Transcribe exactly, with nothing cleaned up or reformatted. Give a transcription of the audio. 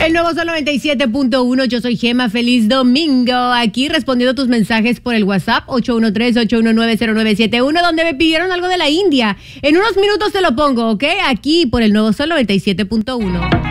El nuevo Sol noventa y siete punto uno, yo soy Gema, feliz domingo. Aquí respondiendo tus mensajes por el WhatsApp ocho uno tres, ocho uno nueve, cero nueve siete uno, donde me pidieron algo de la India. En unos minutos te lo pongo, ¿ok? Aquí por el nuevo Sol noventa y siete punto uno.